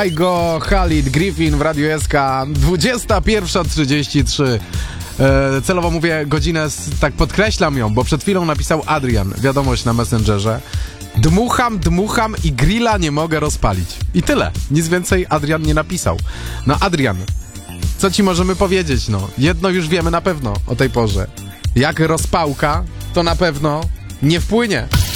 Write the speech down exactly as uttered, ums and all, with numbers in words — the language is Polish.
Go Khalid Griffin w Radiu S K, dwudziesta pierwsza trzydzieści trzy. E, celowo mówię godzinę, tak podkreślam ją, bo przed chwilą napisał Adrian wiadomość na Messengerze. Dmucham, dmucham i grilla nie mogę rozpalić. I tyle. Nic więcej Adrian nie napisał. No Adrian, co ci możemy powiedzieć, no? Jedno już wiemy na pewno o tej porze. Jak rozpałka, to na pewno nie wpłynie.